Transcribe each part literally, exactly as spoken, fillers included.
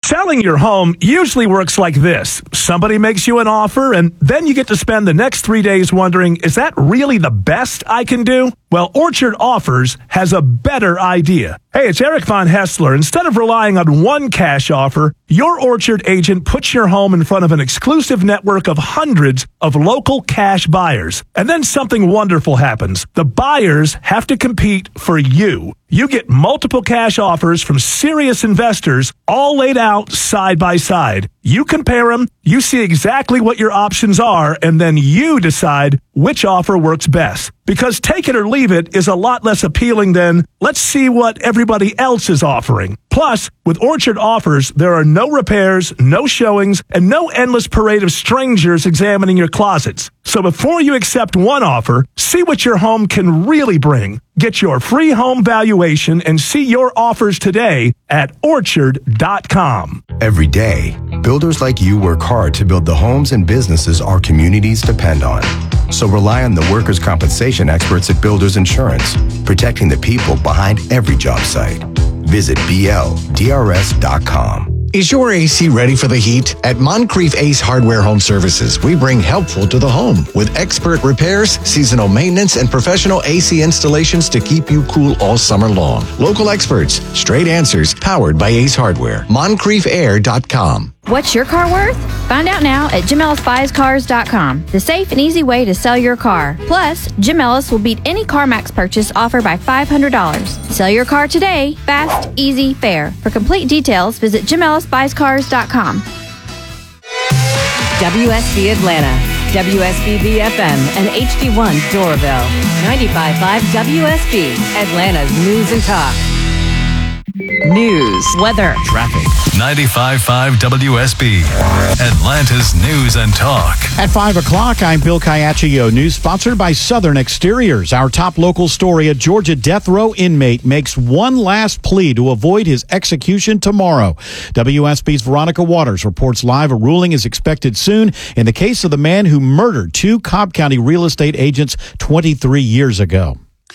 Selling your home usually works like this. Somebody makes you an offer, and then you get to spend the next three days wondering, is that really the best I can do? Well, Orchard Offers has a better idea. Hey, it's Eric Von Hessler. Instead of relying on one cash offer, your Orchard agent puts your home in front of an exclusive network of hundreds of local cash buyers. And then something wonderful happens. The buyers have to compete for you. You get multiple cash offers from serious investors, all laid out side by side. You compare them, you see exactly what your options are, and then you decide which offer works best. Because take it or leave it is a lot less appealing than, let's see what everybody else is offering. Plus, with Orchard Offers, there are no repairs, no showings, and no endless parade of strangers examining your closets. So before you accept one offer, see what your home can really bring. Get your free home valuation and see your offers today at orchard dot com. Every day, builders like you work hard to build the homes and businesses our communities depend on. So rely on the workers' compensation experts at Builders Insurance, protecting the people behind every job site. Visit B L D R S dot com. Is your A C ready for the heat? At Moncrief Ace Hardware Home Services, we bring helpful to the home with expert repairs, seasonal maintenance, and professional A C installations to keep you cool all summer long. Local experts, straight answers, powered by Ace Hardware. Moncrief Air dot com. What's your car worth? Find out now at Jim Ellis Buys Cars dot com, the safe and easy way to sell your car. Plus, Jim Ellis will beat any CarMax purchase offered by five hundred dollars. Sell your car today, fast, easy, fair. For complete details, visit Jim Ellis Buys Cars dot com. W S B Atlanta, W S B B F M, and H D one Doraville. ninety-five point five W S B, Atlanta's news and talk. News, weather, traffic. ninety-five point five W S B, Atlanta's news and talk. At five o'clock, I'm Bill Caiaccio. News sponsored by Southern Exteriors. Our top local story, a Georgia death row inmate makes one last plea to avoid his execution tomorrow. W S B's Veronica Waters reports live. A ruling is expected soon in the case of the man who murdered two Cobb County real estate agents twenty-three years ago.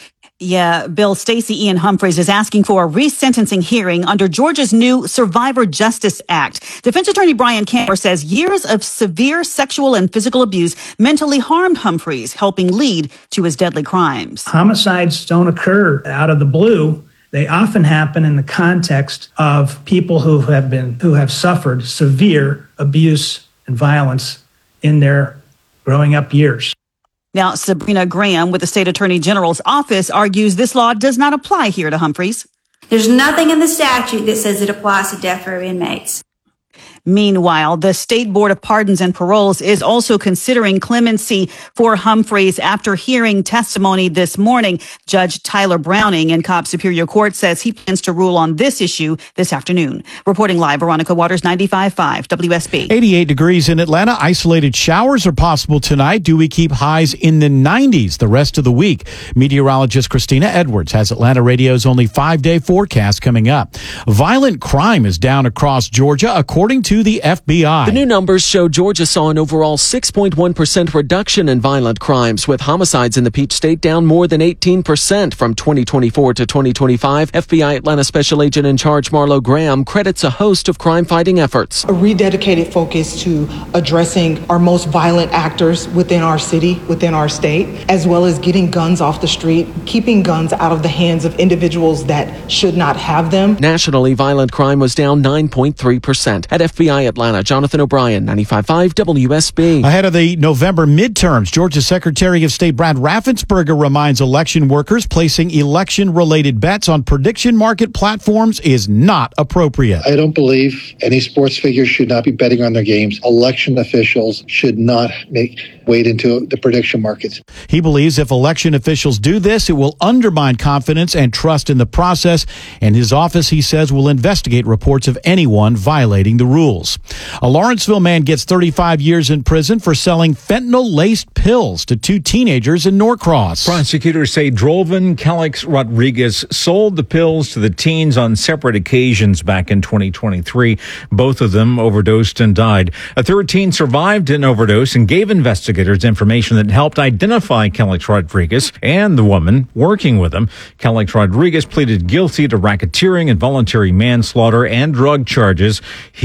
Yeah, Bill, Stacey Ian Humphreys is asking for a resentencing hearing under Georgia's new Survivor Justice Act. Defense attorney Brian Camper says years of severe sexual and physical abuse mentally harmed Humphreys, helping lead to his deadly crimes. Homicides don't occur out of the blue. They often happen in the context of people who have been, who have suffered severe abuse and violence in their growing up years. Now, Sabrina Graham with the state attorney general's office argues this law does not apply here to Humphreys. There's nothing in the statute that says it applies to death row inmates. Meanwhile, the State Board of Pardons and Paroles is also considering clemency for Humphreys after hearing testimony this morning. Judge Tyler Browning in Cobb Superior Court says he plans to rule on this issue this afternoon. Reporting live, Veronica Waters, ninety-five point five W S B. eighty-eight degrees in Atlanta. Isolated showers are possible tonight. Do we keep highs in the nineties the rest of the week? Meteorologist Christina Edwards has Atlanta Radio's only five-day forecast coming up. Violent crime is down across Georgia, according to the F B I. The new numbers show Georgia saw an overall six point one percent reduction in violent crimes, with homicides in the Peach State down more than eighteen percent from twenty twenty-four to twenty twenty-five. F B I Atlanta Special Agent in Charge Marlo Graham credits a host of crime-fighting efforts. A rededicated focus to addressing our most violent actors within our city, within our state, as well as getting guns off the street, keeping guns out of the hands of individuals that should not have them. Nationally, violent crime was down nine point three percent. At F B I Atlanta, Jonathan O'Brien, ninety-five point five W S B. Ahead of the November midterms, Georgia Secretary of State Brad Raffensperger reminds election workers placing election-related bets on prediction market platforms is not appropriate. I don't believe any sports figures should not be betting on their games. Election officials should not make wade into the prediction markets. He believes if election officials do this, it will undermine confidence and trust in the process, and his office, he says, will investigate reports of anyone violating the rules. A Lawrenceville man gets thirty-five years in prison for selling fentanyl-laced pills to two teenagers in Norcross. Prosecutors say Drolvin Calix Rodriguez sold the pills to the teens on separate occasions back in twenty twenty-three. Both of them overdosed and died. A third teen survived an overdose and gave investigators information that helped identify Calix Rodriguez and the woman working with him. Calix Rodriguez pleaded guilty to racketeering, involuntary manslaughter, and drug charges. He